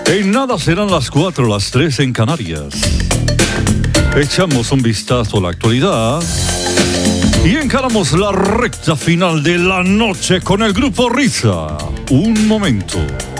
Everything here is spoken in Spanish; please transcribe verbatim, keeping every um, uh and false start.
En nada serán las cuatro, las tres en Canarias. Echamos un vistazo a la actualidad y encaramos la recta final de la noche con el Grupo Risa. Un momento.